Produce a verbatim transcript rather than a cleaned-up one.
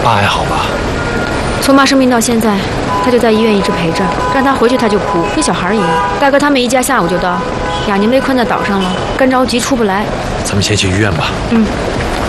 爸还好吧？ 从妈生病到现在，他就在医院一直陪着，让他回去他就哭，跟小孩一样。大哥他们一家下午就到，雅宁被困在岛上了，干着急出不来。 咱们先去医院吧。 嗯。